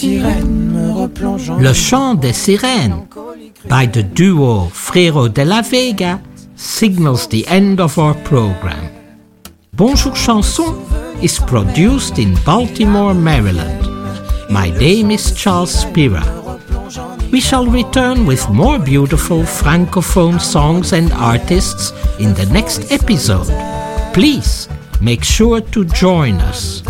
Le chant des sirènes by the duo Frero de la Vega signals the end of our program. Bonjour Chanson is produced in Baltimore, Maryland. My name is Charles Spira. We shall return with more beautiful Francophone songs and artists in the next episode. Please make sure to join us.